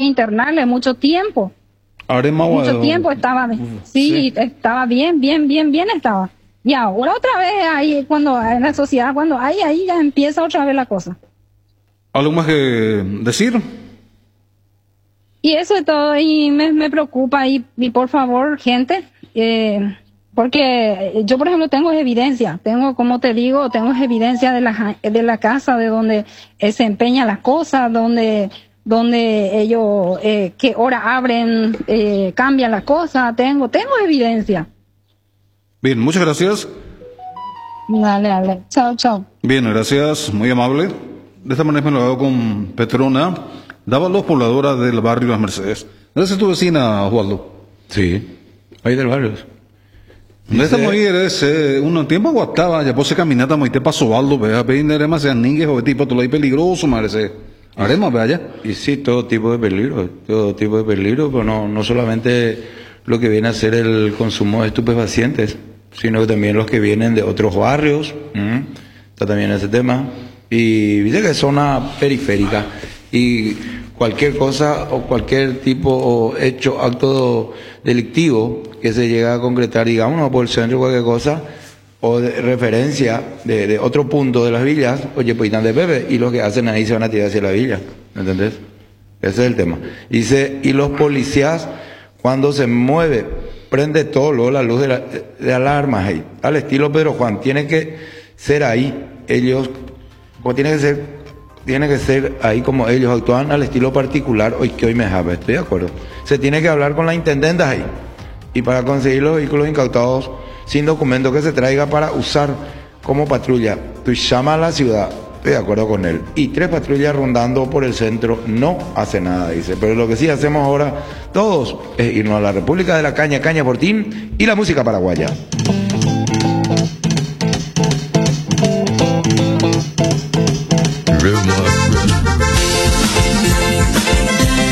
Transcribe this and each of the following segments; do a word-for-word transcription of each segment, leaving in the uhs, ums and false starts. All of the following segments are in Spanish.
internarle mucho tiempo. Arema, Mucho bueno, tiempo estaba, sí, sí, estaba bien, bien, bien, bien estaba. Y ahora otra vez ahí, cuando en la sociedad, cuando hay, ahí ya empieza otra vez la cosa. ¿Algo más que decir? Y eso es todo, y me, me preocupa, y, y por favor, gente, eh, porque yo, por ejemplo, tengo evidencia, tengo, como te digo, tengo evidencia de la, de la casa, de donde eh, se empeñan las cosas, donde, donde ellos, eh, qué hora abren, eh, cambian las cosas, tengo, tengo evidencia. Bien, muchas gracias. Dale, dale, chao, chao. Bien, gracias, muy amable. De esta manera me lo hago con Petrona Dávalos, pobladora del barrio Las Mercedes. ¿Esa es tu vecina, Osvaldo? Sí, ahí del barrio. No estamos ahí, eres eh, un tiempo aguantaba, ya pose caminata, muy te pasó Osvaldo, vea, pedir arema sean ningues o tipo, todo ahí peligroso, merece. Arema, vaya. Y sí, todo tipo de peligro, todo tipo de peligro, pero no, no solamente lo que viene a ser el consumo de estupefacientes, sino que también los que vienen de otros barrios, ¿m? Está también ese tema. Y dice que es zona periférica y cualquier cosa o cualquier tipo o hecho, acto delictivo que se llega a concretar, digamos, por el centro, cualquier cosa, o de referencia de, de otro punto de las villas, oye, pues están de Pepe, y los que hacen ahí se van a tirar hacia la villa, ¿me entendés? Ese es el tema. Dice, y los policías, cuando se mueve, prende todo, luego la luz de, la, de alarmas ahí, al estilo Pedro Juan, tiene que ser ahí, ellos, o tiene que ser tiene que ser ahí como ellos actúan al estilo particular, hoy que hoy me jaba, estoy de acuerdo. Se tiene que hablar con la intendenta ahí. Y para conseguir los vehículos incautados sin documento que se traiga para usar como patrulla, tú llama a la ciudad, estoy de acuerdo con él. Y tres patrullas rondando por el centro no hace nada, dice. Pero lo que sí hacemos ahora todos es irnos a la República de la Caña, Caña Fortín y la música paraguaya.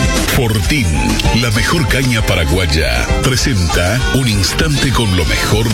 Fortín, la mejor caña paraguaya, presenta un instante con lo mejor